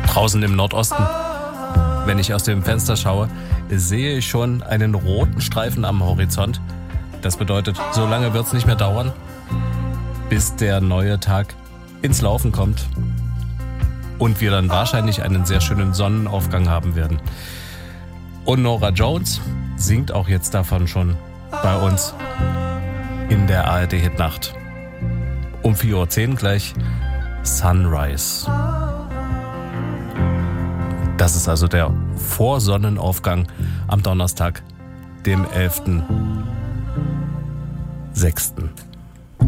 Draußen im Nordosten, wenn ich aus dem Fenster schaue, sehe ich schon einen roten Streifen am Horizont. Das bedeutet, so lange wird es nicht mehr dauern, bis der neue Tag ins Laufen kommt und wir dann wahrscheinlich einen sehr schönen Sonnenaufgang haben werden. Und Norah Jones singt auch jetzt davon schon bei uns in der ARD-Hitnacht. Um 4:10 Uhr gleich Sunrise. Das ist also der Vorsonnenaufgang am Donnerstag, dem 11.06.